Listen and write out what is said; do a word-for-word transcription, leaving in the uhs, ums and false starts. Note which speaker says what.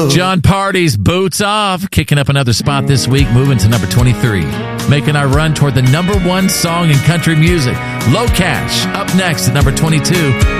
Speaker 1: John Party's Boots Off, kicking up another spot this week, moving to number twenty-three. Making our run toward the number one song in country music. Low Cash, up next at number twenty-two.